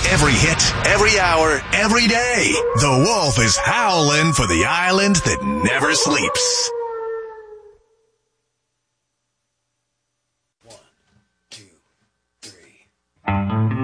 Every hit, every hour, every day. The Wolf is howling for the island that never sleeps.